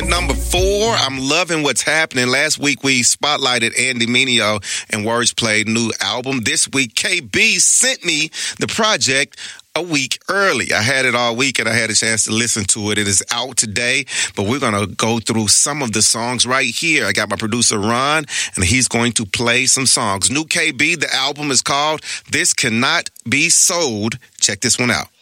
number 4. I'm loving what's happening. Last week we spotlighted Andy Mineo and Wordsplay's new album. This week KB sent me the project a week early. I had it all week and I had a chance to listen to it. It is out today, but we're going to go through some of the songs right here. I got my producer Ron and he's going to play some songs. New KB, the album is called This Cannot Be Sold. Check this one out.